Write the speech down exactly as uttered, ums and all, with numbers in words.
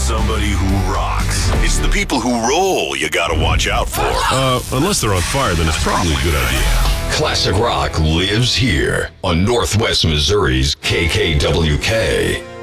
somebody who rocks. It's the people who roll you gotta watch out for. Uh, unless they're on fire, then it's probably a good idea. Classic rock lives here on Northwest Missouri's K K W K.